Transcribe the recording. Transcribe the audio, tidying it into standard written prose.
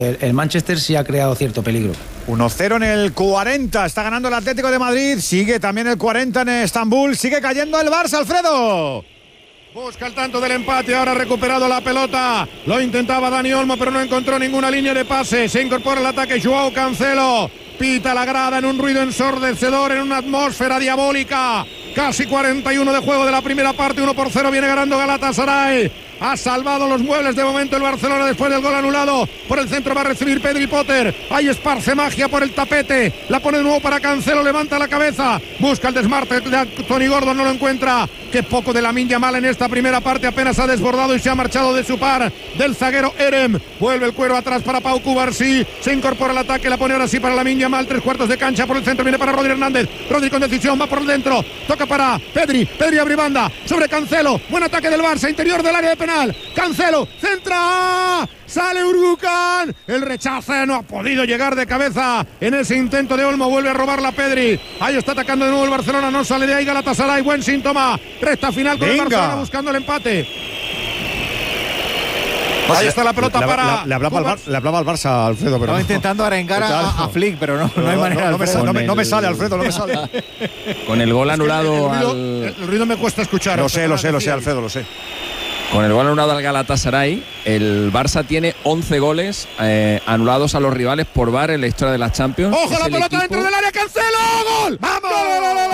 El Manchester sí ha creado cierto peligro. 1-0 en el 40, está ganando el Atlético de Madrid, sigue también el 40 en Estambul, sigue cayendo el Barça, Alfredo. Busca el tanto del empate, ahora ha recuperado la pelota, lo intentaba Dani Olmo pero no encontró ninguna línea de pase, se incorpora el ataque Joao Cancelo, pita la grada en un ruido ensordecedor, en una atmósfera diabólica. Casi 41 de juego de la primera parte, 1-0 viene ganando Galatasaray. Ha salvado los muebles de momento el Barcelona después del gol anulado. Por el centro va a recibir Pedri Potter. Ahí esparce magia por el tapete. La pone de nuevo para Cancelo, levanta la cabeza. Busca el desmarte de Tony Gordon, no lo encuentra. Qué poco de Lamine Yamal en esta primera parte. Apenas ha desbordado y se ha marchado de su par del zaguero Erem. Vuelve el cuero atrás para Pau Cubarsí. Se incorpora el ataque, la pone ahora sí para Lamine Yamal. 3/4 de cancha por el centro, viene para Rodri Hernández. Rodri con decisión, va por el dentro. Toca para Pedri. Pedri abre banda sobre Cancelo. Buen ataque del Barça, interior del área de penal. Cancelo, centra, sale Urrucan, el rechace no ha podido llegar de cabeza en ese intento de Olmo, vuelve a robarla Pedri, ahí está atacando de nuevo el Barcelona, no sale de ahí Galatasaray, buen síntoma, recta final con el Barcelona buscando el empate. Ahí está la pelota para. Le hablaba al Barça, Alfredo, pero. Estaba intentando arengar a Flick, pero no hay manera. No me sale, Alfredo, no me sale. Con el gol anulado. El ruido me cuesta escuchar. Lo sé, Alfredo, lo sé. Con el gol anulado al Galatasaray, el Barça tiene 11 goles anulados a los rivales por VAR en la historia de la Champions. ¡Ojo, la pelota dentro del área! ¡Cancelo! ¡Gol! ¡Vamos! ¡Gol!